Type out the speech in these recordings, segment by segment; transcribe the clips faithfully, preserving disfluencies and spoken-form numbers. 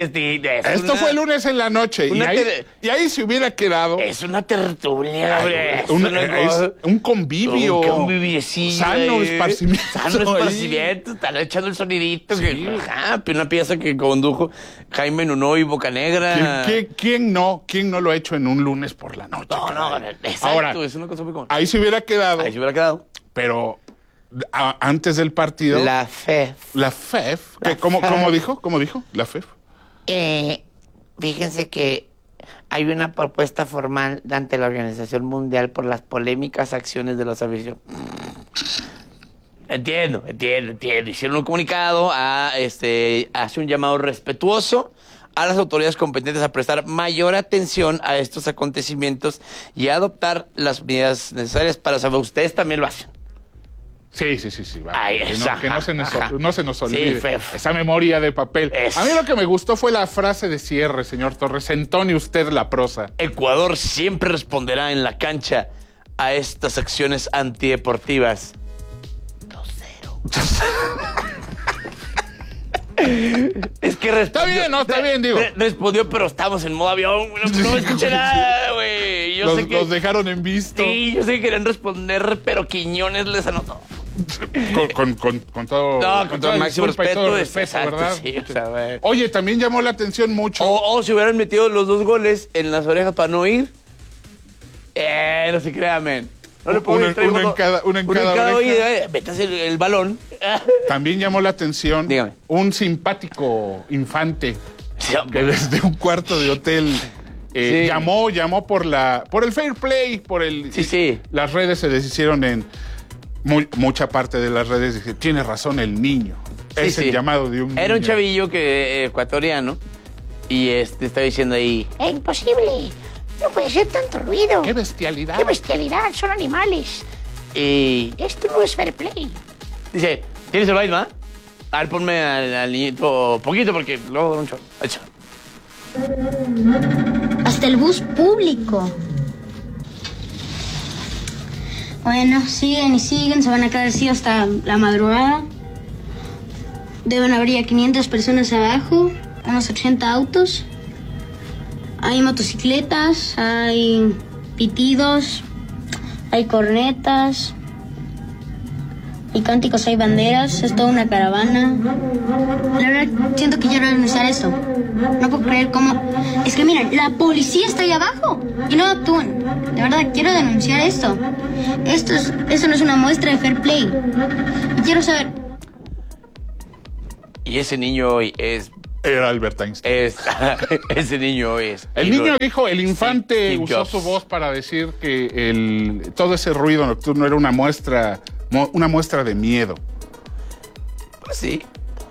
Este, Esto una, fue el lunes en la noche y ahí, ter... y ahí se hubiera quedado. Es una tertulia, hombre. Un, es es un convivio. Un conviviecillo. Sano esparcimiento. Sano esparcimiento. Están echando el sonidito. Sí. Que, ajá, una pieza que condujo Jaime Nuno y Bocanegra. ¿Quién, quién, quién no? ¿Quién no lo ha hecho en un lunes por la noche? No, no, exacto. Ahora, es una cosa muy común. Ahí se hubiera quedado. Ahí se hubiera quedado. Pero a, antes del partido. La F E F. La F E F. La ¿Cómo, F E F. ¿Cómo dijo? ¿Cómo dijo? La F E F. Eh, fíjense que hay una propuesta formal ante la Organización Mundial por las polémicas acciones de los aficionados. Entiendo, entiendo, entiendo. Hicieron un comunicado, a, este, hace un llamado respetuoso a las autoridades competentes a prestar mayor atención a estos acontecimientos y a adoptar las medidas necesarias para saber. Ustedes también lo hacen. Sí, sí, sí, sí. Va. Ay, que, esa, no, que no, se nos, ajá. no se nos olvide. Sí, Fef. Esa memoria de papel. Es. A mí lo que me gustó fue la frase de cierre, señor Torres. Entone usted la prosa. Ecuador siempre responderá en la cancha a estas acciones antideportivas. dos cero. Es que respondió. Está bien, no, está bien, digo. Re- respondió, pero estamos en modo avión. No, no escuché nada, güey. Yo Los, sé que. los dejaron en visto. Sí, yo sé que querían responder, pero Quiñones les anotó. Con, con, con, con todo, No, con todo el máximo disculpa y todo respeto, el exacto, ¿verdad? sí, o sea, güey. Oye, también llamó la atención mucho. O, o si hubieran metido los dos goles en las orejas para no ir. Eh, no se crean, men. No le Una- pongan traigo una en dos- cada- una en cada oreja. oreja. Eh, metas el, el balón. También llamó la atención Dígame. un simpático infante Sí, que hombre. desde un cuarto de hotel eh, Sí. llamó, llamó por la, por el fair play, por el. Sí, sí. Las redes se deshicieron en muy- mucha parte de las redes. Dice, tiene razón el niño. Sí, es sí. el llamado de un Era un niño. chavillo que, eh, ecuatoriano y este está diciendo ahí. Es imposible. No puede ser tanto ruido. ¡Qué bestialidad! ¡Qué bestialidad! Son animales. Y Esto no es fair play. dice, ¿tienes el baile, ma? A ver, ponme al, al niñito poquito porque luego un chorro. Hecho. Hasta el bus público. Bueno, siguen y siguen, se van a quedar así hasta la madrugada. Deben haber ya quinientas personas abajo, unos ochenta autos. Hay motocicletas, hay pitidos, hay cornetas, hay cánticos, hay banderas, es toda una caravana. La verdad, siento que quiero denunciar esto. No puedo creer cómo... Es que miren, la policía está ahí abajo y no actúan. De verdad, quiero denunciar esto. Esto, es, esto no es una muestra de fair play. Y quiero saber... Y ese niño hoy es... Era Albert Einstein. es ese niño hoy es... El niño dijo, el infante Steve usó Jobs. su voz para decir que el, todo ese ruido nocturno era una muestra, mo- una muestra de miedo. Pues sí.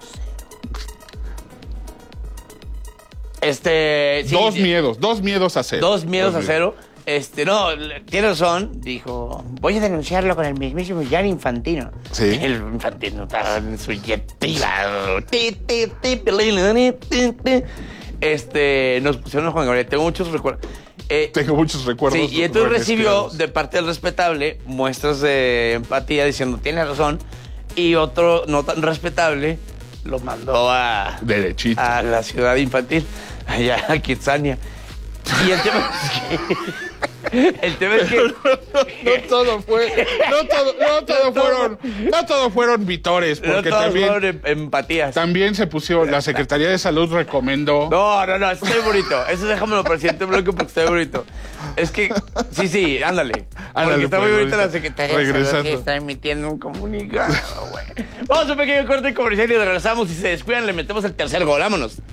Este... sí, dos sí, miedos, dos miedos a cero. Dos miedos Dos a cero. Este, no, le- tiene razón. Dijo, voy a denunciarlo con el mismísimo Jan Infantino. Sí. El Infantino estaba en su jet privado. Ti, ti, ti, ti, ti, ti. Este, nos pusieron a Juan Gabriel. Tengo muchos recuerdos. Eh, Tengo muchos recuerdos. sí, y entonces recibió remezclados. de parte del respetable muestras de empatía diciendo, tiene razón. Y otro no tan respetable lo mandó a, Derechito. a la ciudad infantil, allá a Kitsania. Y el tema es que... El tema es que... No todo fue, no todo, no todo fueron, no todo fueron vitores, No porque todos también, fueron em- empatías. también se pusieron, la Secretaría de Salud recomendó. No, no, no, eso está muy bonito. Eso déjamelo para el siguiente bloque porque está muy bonito. Es que, sí, sí, ándale. Ándale, Porque está pues, muy bonita ahorita. la Secretaría de Salud Regresando. que está emitiendo un comunicado, güey. Vamos a un pequeño corte comercial y regresamos. Si se descuidan, le metemos el tercer gol. Vámonos.